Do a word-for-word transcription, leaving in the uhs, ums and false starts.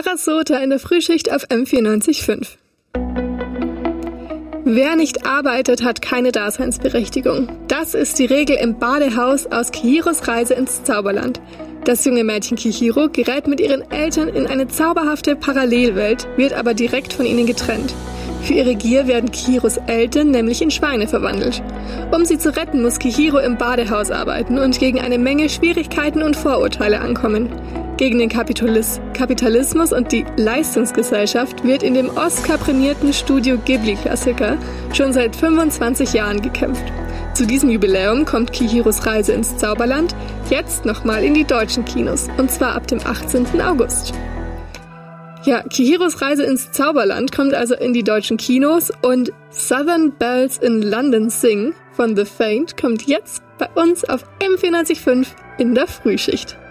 Sarasota in der Frühschicht auf M vierundneunzig Komma fünf. Wer nicht arbeitet, hat keine Daseinsberechtigung. Das ist die Regel im Badehaus aus Chihiros Reise ins Zauberland. Das junge Mädchen Chihiro gerät mit ihren Eltern in eine zauberhafte Parallelwelt, wird aber direkt von ihnen getrennt. Für ihre Gier werden Chihiros Eltern nämlich in Schweine verwandelt. Um sie zu retten, muss Chihiro im Badehaus arbeiten und gegen eine Menge Schwierigkeiten und Vorurteile ankommen. Gegen den Kapitalis- Kapitalismus und die Leistungsgesellschaft wird in dem Oscar-prämierten Studio Ghibli-Klassiker schon seit fünfundzwanzig Jahren gekämpft. Zu diesem Jubiläum kommt Chihiros Reise ins Zauberland jetzt nochmal in die deutschen Kinos, und zwar ab dem achtzehnten August. Ja, Chihiros Reise ins Zauberland kommt also in die deutschen Kinos und Southern Bells in London Sing von The Faint kommt jetzt bei uns auf M vierundneunzig Komma fünf in der Frühschicht.